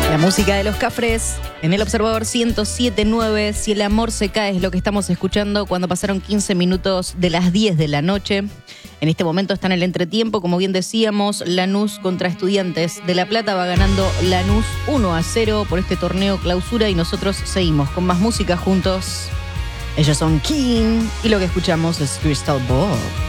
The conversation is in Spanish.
La música de los Cafres en el Observador 107.9. Si el amor se cae es lo que estamos escuchando cuando pasaron 15 minutos de las 10 de la noche. En este momento está en el entretiempo, como bien decíamos, Lanús contra Estudiantes de La Plata. Va ganando Lanús 1-0 por este torneo clausura y nosotros seguimos con más música juntos. Ellos son King y lo que escuchamos es Crystal Ball.